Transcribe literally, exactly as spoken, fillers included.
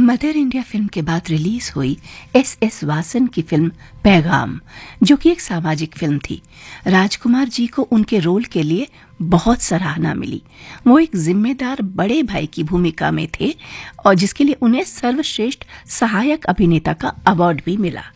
Mother India film के बाद release हुई एस एस वासन की फिल्म पैगाम, जो कि एक सामाजिक फिल्म थी। राजकुमार जी को उनके रोल के लिए बहुत सराहना मिली। वो एक जिम्मेदार बड़े भाई की भूमिका में थे और जिसके लिए उन्हें सर्वश्रेष्ठ सहायक अभिनेता का अवार्ड भी मिला।